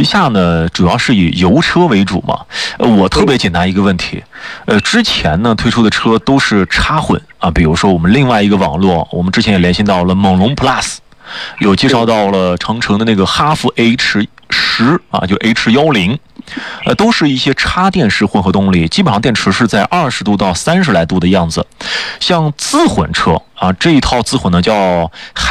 旗下呢主要是以油车为主嘛。我特别简单一个问题，之前呢推出的车都是插混啊，比如说我们另外一个网络，我们之前也联系到了猛龙 Plus， 有介绍到了长城的那个哈弗 H10啊，就 H10，都是一些插电式混合动力，基本上电池是在20度到30来度的样子。像自混车啊，这一套自混呢叫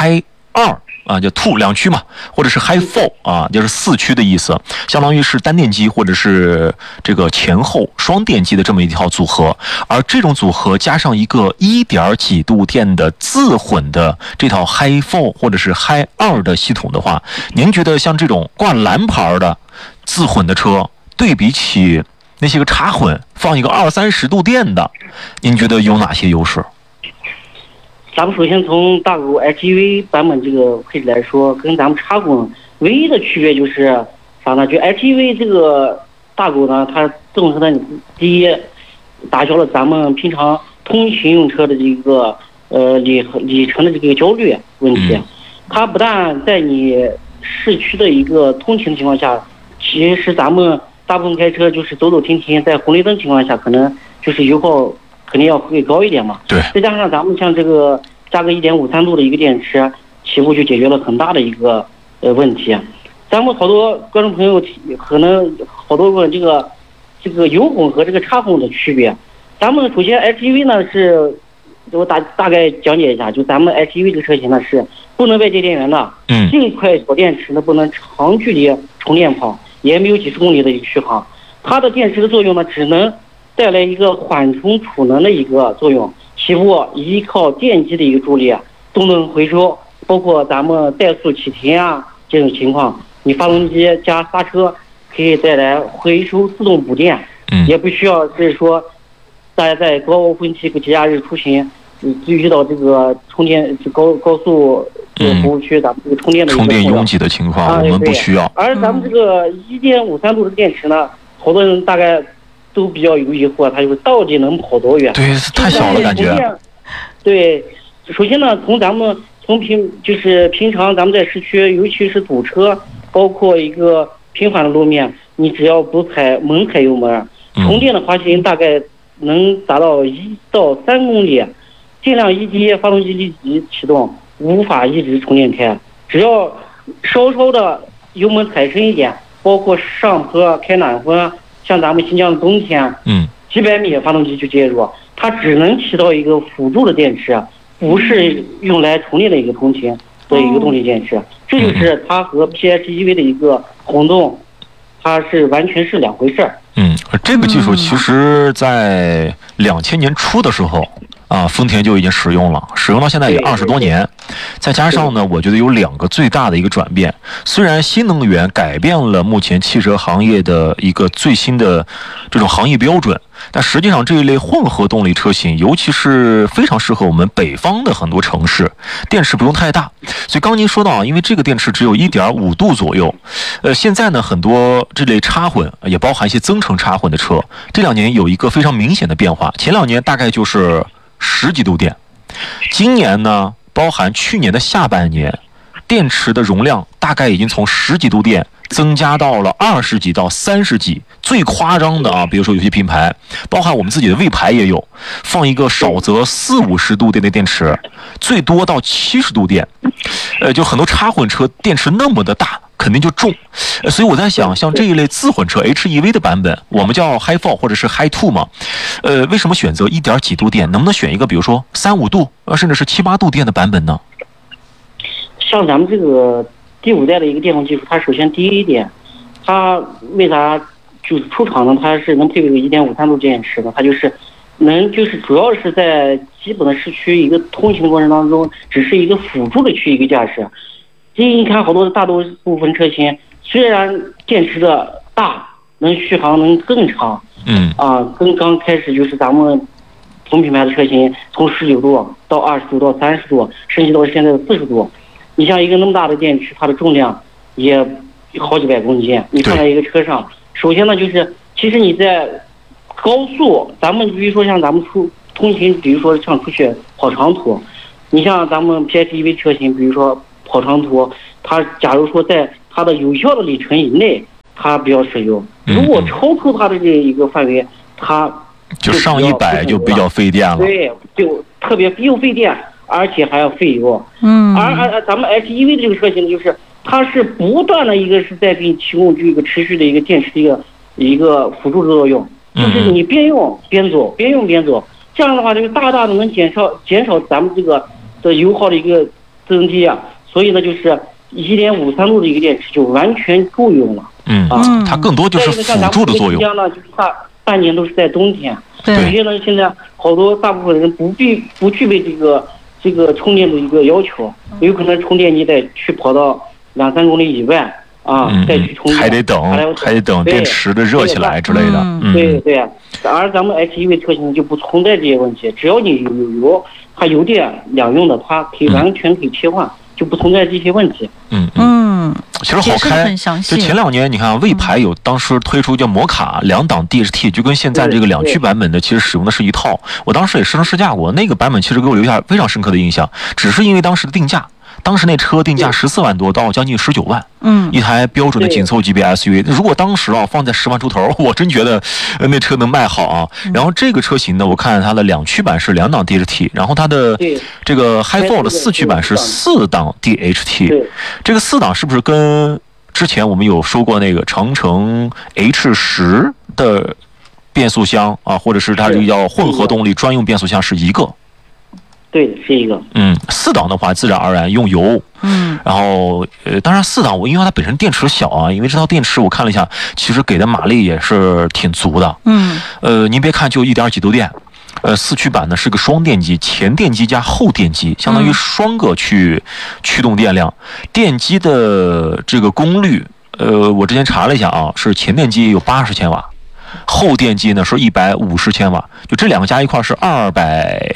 Hi2。啊，叫 2两驱嘛，或者是 Hi4 啊，就是4驱的意思，相当于是单电机或者是这个前后双电机的这么一套组合。而这种组合加上一个1.几度电的自混的这套 Hi4 或者是 Hi2 的系统的话，您觉得像这种挂蓝牌的自混的车，对比起那些个插混放一个20-30度电的，您觉得有哪些优势？ 咱们首先从大狗 HEV 版本这个配置来说，跟咱们插混唯一的区别就是啥呢？就 HEV 这个大狗呢，它综合的第一，打消了咱们平常通勤用车的这个里程的这个焦虑问题。它不但在你市区的一个通勤的情况下，其实咱们大部分开车就是走走停停，在红绿灯情况下，可能就是油耗肯定要会高一点嘛。 对。再加上咱们像这个加个1.53度的一个电池，起步就解决了很大的一个问题。咱们好多观众朋友可能好多问这个油混和这个插混的区别。咱们首先 HEV 呢是，我大概讲解一下，就咱们 HEV 这个车型呢是不能外接电源的。这一块小电池呢不能长距离充电跑，也没有几十公里的一个续航。它的电池的作用呢只能带来一个缓冲储能的一个作用，起步依靠电机的一个助力，动能回收，包括咱们怠速启停啊这种情况，你发动机加刹车可以带来回收自动补电，也不需要是说大家在高峰期节假日出行，遇到这个充电高速这个服务区，咱们这个充电的一个充电拥挤的情况，我们不需要。 而咱们这个1.53度的电池呢，好多人大概都比较有疑惑，它就是到底能跑多远？ 对，太小了感觉。 对，首先呢，从平常咱们在市区，尤其是堵车，包括一个平缓的路面，你只要不猛踩油门，充电的滑行大概能达到1到3公里，尽量一击发动机立即启动，无法一直充电开。只要稍稍的油门踩深一点，包括上坡开暖风。像咱们新疆的冬天，几百米发动机就介入，它只能起到一个辅助的电池，不是用来充电的一个通勤的一个动力电池。这就是它和 PHEV 的一个混动，它是完全是两回事儿。 这个技术其实在2000年初的时候啊，丰田就已经使用了，使用到现在也20多年。再加上呢，我觉得有2个最大的一个转变。虽然新能源改变了目前汽车行业的一个最新的这种行业标准，但实际上这一类混合动力车型，尤其是非常适合我们北方的很多城市，电池不用太大。所以刚您说到啊，因为这个电池只有1.5度左右，现在呢很多这类插混也包含一些增程插混的车，这2年有一个非常明显的变化。前2年大概就是10几度电，今年呢，包含去年的下半年，电池的容量大概已经从10几度电增加到了20几到30几。最夸张的啊，比如说有些品牌，包含我们自己的魏牌也有，放一个少则40-50度电的电池，最多到70度电。就很多插混车电池那么的大，肯定就重。所以我在想，像这一类自混车 HEV 的版本，我们叫 Hi4 或者是 Hi2 嘛，为什么选择1.几度电？能不能选一个比如说3-5度，甚至是7-8度电的版本呢？ 像咱们这个第5代的一个电动技术，它首先第一点，它为啥就是出厂呢？它是能配备个1.53度电池的，它就是主要是在基本的市区一个通行的过程当中，只是一个辅助的去一个驾驶。你看好多大多部分车型，虽然电池的大，能续航能更长，跟刚开始就是咱们同品牌的车型，从19度到20度到30度，升级到现在的40度。你像一个那么大的电池，它的重量也好几百公斤，你放在一个车上，首先呢就是其实你在高速，咱们比如说像咱们通勤，比如说像出去跑长途，你像咱们 PHEV 车型，比如说跑长途，它假如说在它的有效的里程以内， 它比较省油。如果超出它的这一个范围，它就上100就比较费电了。 对，就特别又费电，而且还要费油。而咱们 HEV 的这个车型就是它是不断的一个是在给你提供这个持续的一个电池的一个辅助作用，就是你边用边走，边用边走，这样的话就大大的能减少咱们这个的油耗的一个增低啊。所以呢，就是1.53度的一个电池就完全够用了。 它更多就是辅助的作用。 呢，就是半年都是在冬天。 对。 有些呢，现在大部分人不具备这个充电的一个要求，有可能充电你得去跑到2-3公里以外再去充电， 还得等电池的热起来之类的。 对。而咱们 HEV 车型就不存在这些问题，只要你有油，它油电两用的，它完全可以切换，就不存在这些问题。 其实好开。就前2年，你看魏牌有当时推出叫摩卡2档 DHT， 就跟现在这个2驱版本的其实使用的是一套。我当时也试乘试驾过，那个版本其实给我留下非常深刻的印象，只是因为当时的定价。当时那车定价14万多到将近19万，一台标准的紧凑级别 SUV。如果当时放在10万出头，我真觉得那车能卖好啊。然后这个车型呢，我看它的2驱版是2档 DHT， 然后它的这个 Hi4 的4驱版是4档 DHT。这个4档是不是跟之前我们有说过那个长城 H10的变速箱啊，或者是它这个叫混合动力专用变速箱是一个？ 对，是一个。 4档的话，自然而然用油。然后当然4档因为它本身电池小啊，因为这套电池我看了一下，其实给的马力也是挺足的。您别看就1.2几度电，4驱版呢是个双电机，前电机加后电机，相当于双个去驱动电量。电机的这个功率，我之前查了一下啊，是前电机有80千瓦，后电机呢是150千瓦，就这2个加一块是230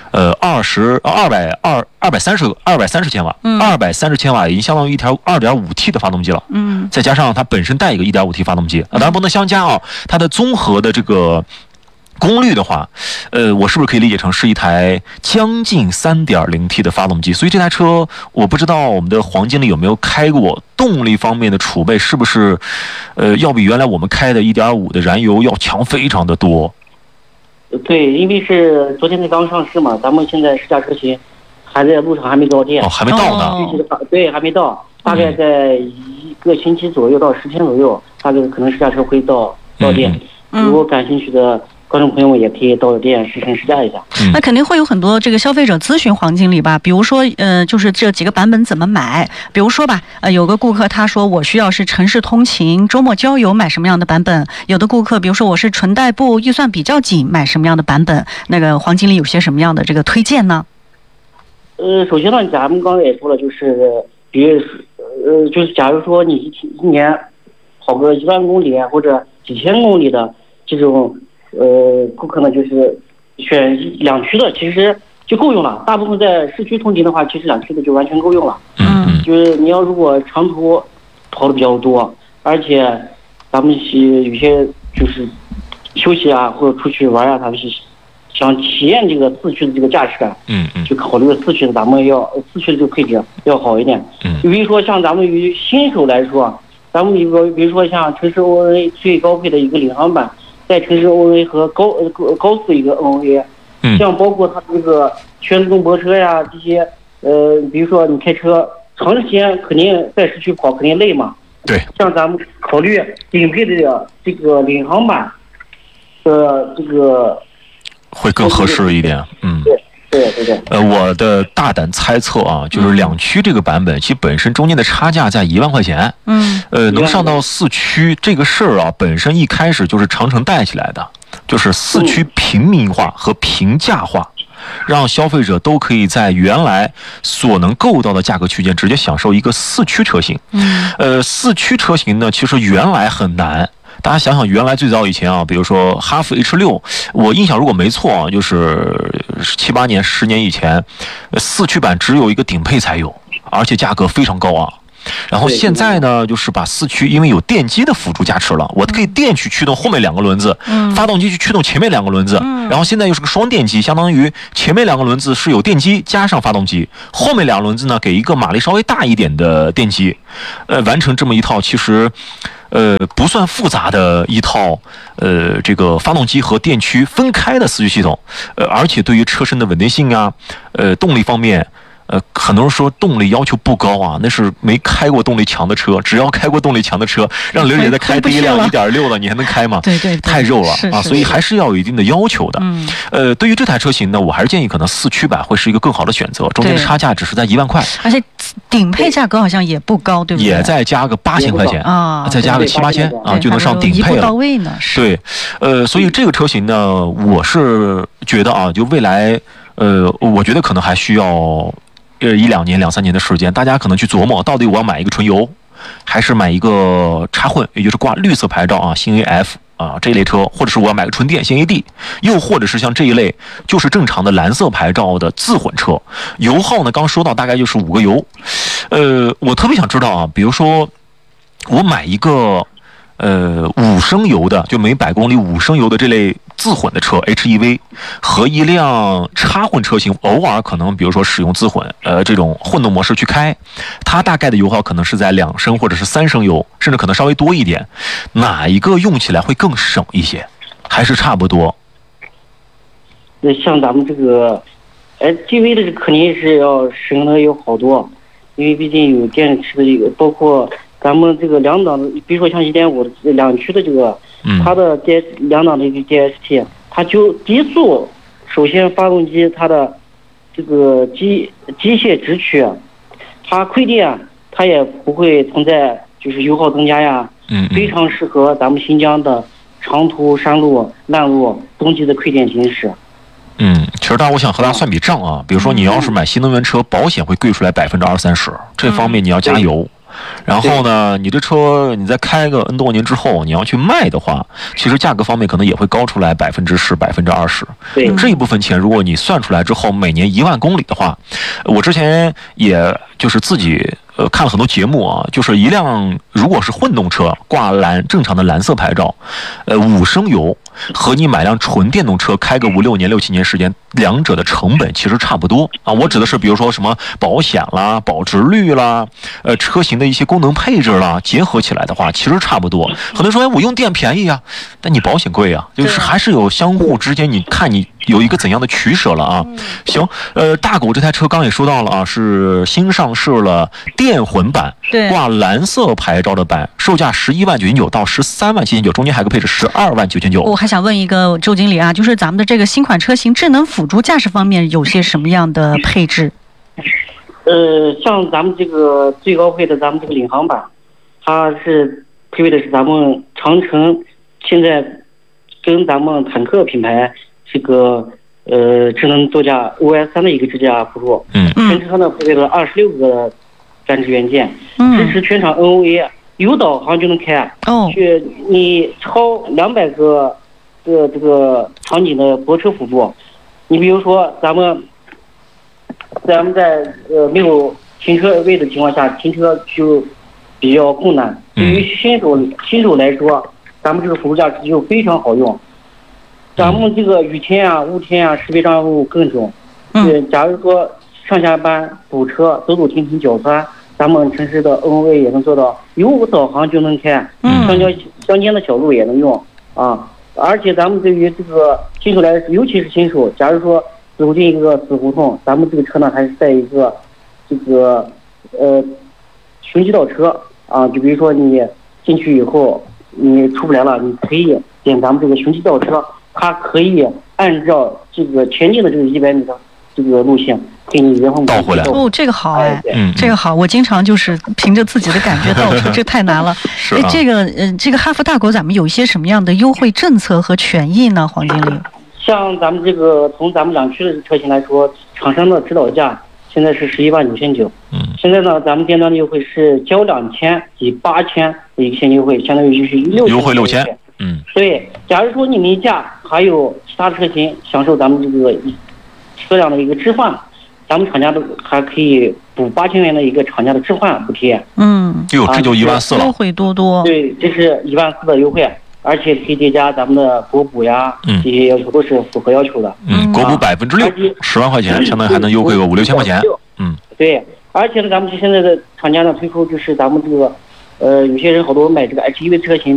千瓦，230千瓦已经相当于一条2.5T 的发动机了。再加上它本身带一个1.5T 发动机，当然不能相加啊。它的综合的这个功率的话，我是不是可以理解成是一台将近3.0T 的发动机？所以这台车我不知道我们的黄经理有没有开过，动力方面的储备是不是要比原来我们开的1.5的燃油要强非常的多？ 对，因为是昨天才刚上市嘛，咱们现在试驾车型还在路上，还没到店。 还没到呢。 对，还没到，大概在1个星期左右到10天左右，大概可能试驾车会到店。如果感兴趣的观众朋友们也可以到店试乘试驾一下。 那肯定会有很多这个消费者咨询黄经理吧，比如说就是这几个版本怎么买，比如说吧有个顾客他说我需要是城市通勤周末郊游买什么样的版本，有的顾客比如说我是纯代步预算比较紧买什么样的版本，那个黄经理有些什么样的这个推荐呢？ 首先呢，咱们刚才也说了，就是就是假如说你一年跑个1万公里或者几千公里的这种顾客呢，就是选2驱的，其实就够用了。大部分在市区通勤的话，其实2驱的就完全够用了。就是你要如果长途跑的比较多，而且咱们有些就是休息啊或者出去玩啊，咱们是想体验这个4驱的这个驾驶感，就考虑4驱的，咱们要4驱的这个配置要好一点。就比如说像咱们于新手来说，咱们比如说像城市 ONA 最高配的一个领航版，在城市 ONA 和高速一个 ONA，像包括它这个全自动泊车呀这些，比如说你开车长时间肯定在市区跑肯定累嘛。 对。像咱们考虑顶配的这个领航版的这个会更合适一点。 对。 我的大胆猜测啊，就是2驱这个版本，其本身中间的差价在1万块钱。能上到4驱这个事儿啊，本身一开始就是长城带起来的，就是4驱平民化和平价化，让消费者都可以在原来所能够到的价格区间直接享受一个4驱车型。4驱车型呢，其实原来很难。大家想想，原来最早以前啊，比如说哈弗 H6，我印象如果没错啊，就是7、8年、10年以前，4驱版只有一个顶配才有，而且价格非常高昂。 然后现在呢，就是把四驱因为有电机的辅助加持了，我可以电去驱动后面2个轮子，发动机去驱动前面2个轮子，然后现在又是个双电机，相当于前面2个轮子是有电机加上发动机，后面2个轮子呢给一个马力稍微大一点的电机，完成这么一套其实不算复杂的一套这个发动机和电驱分开的四驱系统，而且对于车身的稳定性啊，动力方面。很多人说动力要求不高啊，那是没开过动力强的车。只要开过动力强的车，让刘姐再开第一辆1.6的，你还能开吗？ 对， 太肉了啊！所以还是要有一定的要求的。对于这台车型呢，我还是建议可能四驱版会是一个更好的选择，中间的差价只是在1万块， 而且顶配价格好像也不高，对不对？ 也再加个8000块钱啊，再加个7、8千啊，就能上顶配了。 一步到位呢。 对，所以这个车型呢，我是觉得啊，就未来，我觉得可能还需要。1、2年、2、3年的时间，大家可能去琢磨，到底我要买一个纯油，还是买一个插混，也就是挂绿色牌照啊，新 AF 啊这一类车，或者是我要买个纯电新 AD， 又或者是像这一类就是正常的蓝色牌照的自混车，油耗呢，刚说到大概就是5个油。我特别想知道啊，比如说我买一个5升油的，就每100公里5升油的这类自混的车 HEV 和一辆插混车型，偶尔可能比如说使用自混这种混动模式去开，它大概的油耗可能是在2升或者是3升油，甚至可能稍微多一点，哪一个用起来会更省一些，还是差不多？ 像咱们这个 HEV 的肯定是要省的有好多，因为毕竟有电池的这个，包括咱们这个2档的，比如说像1.5的2驱的这个，它的2档的一个 DST， 它就低速，首先发动机它的这个机械直驱，它亏电它也不会存在就是油耗增加呀，非常适合咱们新疆的长途山路、烂路冬季的亏电行驶。 其实我想和大家算笔账啊，比如说你要是买新能源车，保险会贵出来20%-30%，这方面你要加油。然后呢，你这车你再开个 N 多年之后，你要去卖的话，其实价格方面可能也会高出来10%、20%。 对， 这一部分钱如果你算出来之后，每年1万公里的话，我之前也就是自己看了很多节目啊，就是一辆如果是混动车挂正常的蓝色牌照，5升油和你买辆纯电动车开个5、6年、6、7年时间，两者的成本其实差不多啊。我指的是比如说什么保险啦、保值率啦、车型的一些功能配置啦，结合起来的话，其实差不多。很多人说，我用电便宜啊，但你保险贵啊，就是还是有相互之间，你看你有一个怎样的取舍了啊。行，大狗这台车刚也说到了啊，是新上市了电混版，挂蓝色牌照的版，售价11万999到13万799，中间还有个配置12万999。 我还想问一个周经理啊，就是咱们的这个新款车型智能辅助驾驶方面有些什么样的配置？ 像咱们这个最高配的咱们这个领航版，它是配备的是咱们长城现在跟咱们坦克品牌这个智能座驾 OS3 的一个智驾辅助。全车呢配备了26个感知元件，支持全场 NOA， 有导航就能开。去你超200个这个场景的泊车辅助，你比如说咱们在没有停车位的情况下，停车就比较困难。对于新手来说，咱们这个辅助驾驶就非常好用。咱们这个雨天啊、雾天啊，识别障碍物更重。假如说上下班堵车、走走停停脚酸，咱们城市的 NOA 也能做到，有导航就能开，乡间的小路也能用啊。而且咱们对于这个新手来说，尤其是新手，假如说走进一个死胡同，咱们这个车呢还是带一个这个循迹道车啊，就比如说你进去以后你出不来了，你可以点咱们这个循迹道车，它可以按照这个前进的这个100米的这个路线给你原封倒回来。 这个好哎，这个好，我经常就是凭着自己的感觉倒车，这太难了。这个哈弗大狗咱们有一些什么样的优惠政策和权益呢，黄经理？ 像咱们这个从咱们2驱的车型来说，厂商的指导价现在是11万999。现在呢，咱们店端的优惠是交2000抵8000的一个现金优惠，相当于就是优惠6000。 对，假如说你没价，还有其他车型享受咱们这个车辆的一个置换，咱们厂家都还可以补8000元的一个厂家的置换补贴。 哟，这就14000了， 优惠多多。 对，这是14000的优惠，而且可以叠加咱们的国补呀，这些要求都是符合要求的。 国补6%，10万块钱，相当于还能优惠个5、6千块钱。 对，而且呢，咱们现在的厂家呢推出就是咱们这个，有些人好多买这个 HEV 车型。